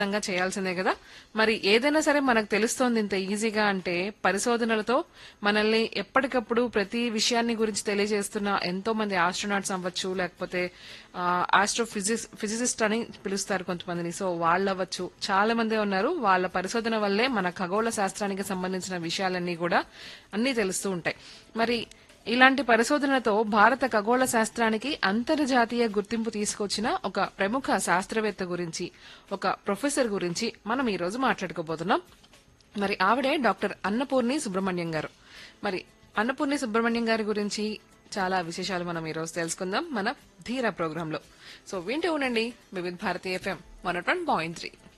ఖచ్చితంగా చేయాల్సిందే కదా. మరి ఏదైనా సరే మనకు తెలుస్తోంది ఇంత ఈజీగా అంటే పరిశోధనలతో మనల్ని ఎప్పటికప్పుడు ప్రతి విషయాన్ని గురించి తెలియజేస్తున్న ఎంతో మంది ఆస్ట్రోనాట్స్ అవ్వచ్చు, లేకపోతే ఫిజిసిస్ట్ అని పిలుస్తారు కొంతమందిని. సో వాళ్ళు అవ్వచ్చు, చాలా మంది ఉన్నారు. వాళ్ళ పరిశోధన వల్లే మన ఖగోళ శాస్త్రానికి సంబంధించిన విషయాలన్నీ కూడా అన్ని తెలుస్తూ ఉంటాయి. మరి ఇలాంటి పరిశోధనతో భారత ఖగోళ శాస్త్రానికి అంతర్జాతీయ గుర్తింపు తీసుకొచ్చిన ఒక ప్రముఖ శాస్త్రవేత్త గురించి, ఒక ప్రొఫెసర్ గురించి మనం ఈ రోజు మాట్లాడుకోబోతున్నాం. మరి ఆవిడే డాక్టర్ అన్నపూర్ణి సుబ్రహ్మణ్యం గారు. మరి అన్నపూర్ణి సుబ్రహ్మణ్యం గారి గురించి చాలా విశేషాలు మనం ఈ రోజు తెలుసుకుందాం మన ధీర ప్రోగ్రామ్ లో. సో వింటూ ఉండండి వివిధ భారతి FM 101.3.